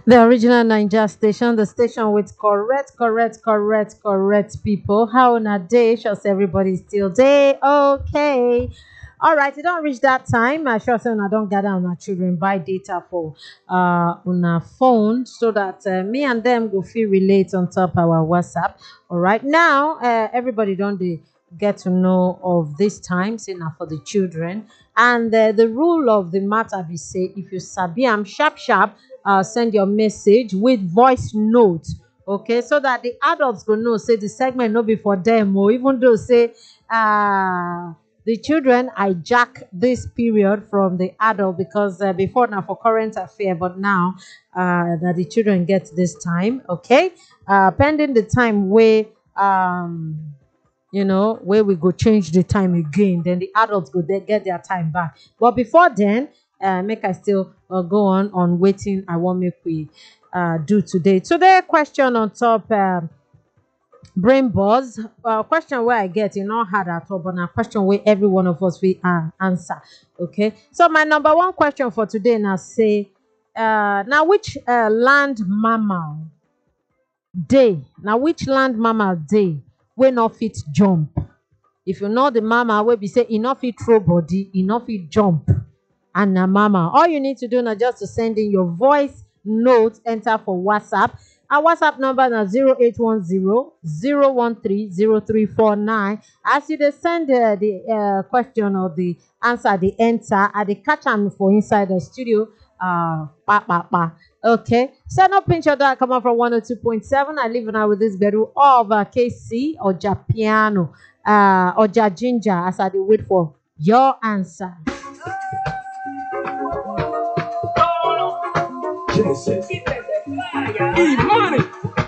The original Ninja station, the station with correct people. How on a day? Just everybody still day. Okay. All right, it don't reach that time. I sure say I don't gather on our children buy data for on our phone so that me and them go feel relate on top our WhatsApp. All right, now everybody don't they get to know of this time, say now for the children. And the rule of the matter be say if you sabi am sharp sharp, send your message with voice note, okay, so that the adults go know say the segment no be for them, or even though say the children hijack this period from the adult because before now for current affair, but now that the children get this time, okay, pending the time where where we go change the time again, then the adults go they get their time back. But before then, make I still go on waiting. I want make we do today. Today question on top brain buzz. Question where I get not hard at all, but now question where every one of us will answer. Okay. So my number one question for today now say now which land mammal day? Now which land mammal day wey no fit jump? If you know the mama wey be say e no fit throw body, e no fit jump, and na mama, all you need to do na just to send in your voice note, enter for WhatsApp. Our WhatsApp number na 0810 013 0349. As you dey send the question or the answer dey enter, I dey catch am for inside the studio. Okay, so no pinch your dog come on from 102.7. I live now with this bedroom of KC or Japiano or Ginger as I dey wait for your answer. Genesis. Money.